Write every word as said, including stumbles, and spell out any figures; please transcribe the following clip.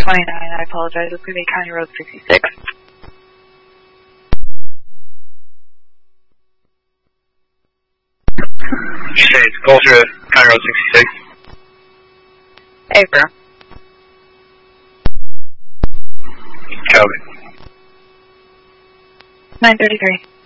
twenty-nine, I apologize. It's going to be County Road sixty-six. Okay, it's closer to County Road sixty-six. April. Copy. nine thirty-three.